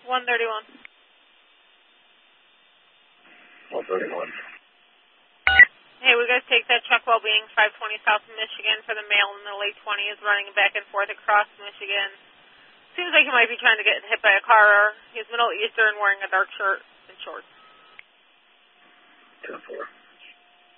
131. 131. Hey, we guys take that truck well-being 520 South Michigan for the male in the late 20s running back and forth across Michigan. Seems like he might be trying to get hit by a car. He's Middle Eastern wearing a dark shirt and shorts. 10-4.